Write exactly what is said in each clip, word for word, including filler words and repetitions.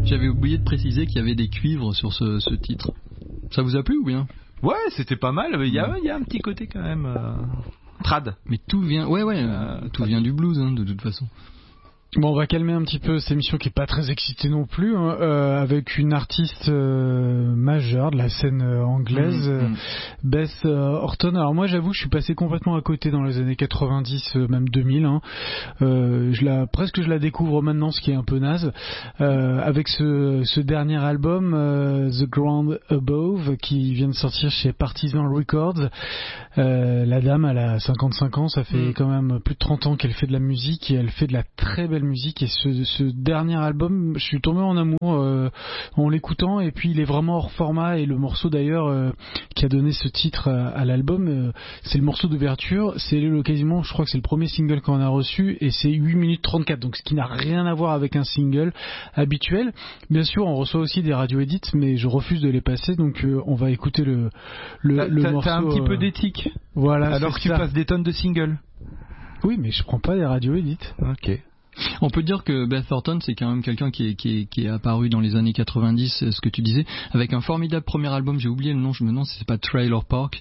J'avais oublié de préciser qu'il y avait des cuivres sur ce, ce titre. Ça vous a plu ou bien ? Ouais, c'était pas mal. Il y a, il y a un petit côté quand même euh, trad. Mais tout vient, ouais, ouais, euh, tout vient du blues, hein, de toute façon. Bon, on va calmer un petit peu cette émission qui est pas très excitée non plus, hein, euh, avec une artiste euh, majeure de la scène euh, anglaise, mmh, euh, mmh. Beth euh, Orton. Alors moi, j'avoue, je suis passé complètement à côté dans les années quatre-vingt-dix, euh, même deux mille. Hein. Euh, je la, presque je la découvre maintenant, ce qui est un peu naze, euh, avec ce, ce dernier album, euh, The Ground Above, qui vient de sortir chez Partisan Records. Euh, la dame, elle a cinquante-cinq ans, ça fait mmh. quand même plus de trente ans qu'elle fait de la musique et elle fait de la très belle musique. Et ce, ce dernier album, je suis tombé en amour euh, en l'écoutant, et puis il est vraiment hors format. Et le morceau d'ailleurs euh, qui a donné ce titre à, à l'album, euh, c'est le morceau d'ouverture. C'est le, quasiment, je crois que c'est le premier single qu'on a reçu, et c'est huit minutes trente-quatre, donc ce qui n'a rien à voir avec un single habituel. Bien sûr, on reçoit aussi des radio edits, mais je refuse de les passer, donc euh, on va écouter le, le, t'as, le t'as, morceau. T'as un petit euh, peu d'éthique. Voilà. Alors que tu ça. passes des tonnes de singles. Oui, mais je prends pas des radio edits. Ok. On peut dire que Beth Orton, c'est quand même quelqu'un qui est, qui est, qui est apparu dans les années quatre-vingt-dix, ce que tu disais, avec un formidable premier album, j'ai oublié le nom, je me demande si c'est pas Trailer Park,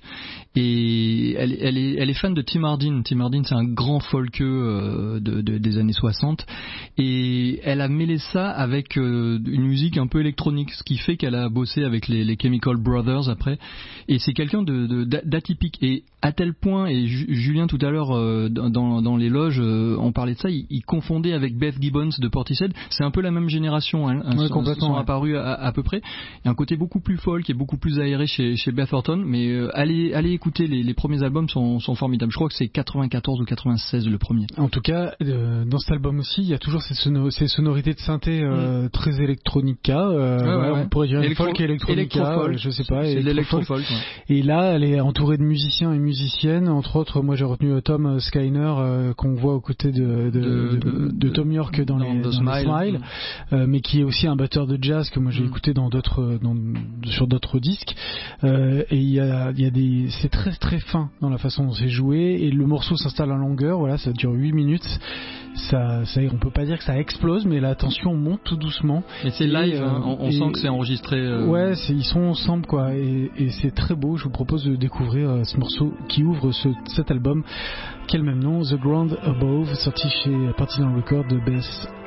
et elle, elle, est, elle est fan de Tim Hardin. Tim Hardin, c'est un grand folkeux euh, de, de, des années soixante, et elle a mêlé ça avec euh, une musique un peu électronique, ce qui fait qu'elle a bossé avec les, les Chemical Brothers après, et c'est quelqu'un de, de, d'atypique, et à tel point, et Julien tout à l'heure euh, dans, dans les loges, euh, on parlait de ça, il, il confondait avec Beth Gibbons de Portishead, c'est un peu la même génération, hein, ouais, sont, complètement, sont ouais. apparus à, à peu près. Il y a un côté beaucoup plus folk et beaucoup plus aéré chez, chez Beth Orton, mais euh, allez, allez écouter, les, les premiers albums sont, sont formidables. Je crois que c'est quatre-vingt-quatorze ou quatre-vingt-seize le premier. En tout cas, euh, dans cet album aussi, il y a toujours ces, sonor- ces sonorités de synthé euh, mmh. très électronica, euh, ouais, ouais, ouais, ouais. on pourrait dire Électro- folk électronica, euh, je sais pas. C'est, c'est de l'électrofolk. Ouais. Et là, elle est entourée de musiciens et musiciennes, entre autres, moi j'ai retenu euh, Tom Skyner, euh, qu'on voit aux côtés de, de, de, de, de, de Tom York dans, dans les, dans Smile, les Smile mmh. euh, mais qui est aussi un batteur de jazz que moi j'ai mmh. écouté dans d'autres, dans, sur d'autres disques. Euh, et il y a, il y a des, c'est très très fin dans la façon dont c'est joué, et le morceau s'installe en longueur. Voilà, ça dure huit minutes. Ça, ça, on peut pas dire que ça explose, mais la tension monte tout doucement. Et c'est live, et, euh, on, on et, sent que c'est enregistré. Euh... Ouais, c'est, ils sont ensemble quoi, et, et c'est très beau. Je vous propose de découvrir euh, ce morceau qui ouvre ce, cet album, qui a le même nom, The Ground Above, sorti chez Partisan Records de Beth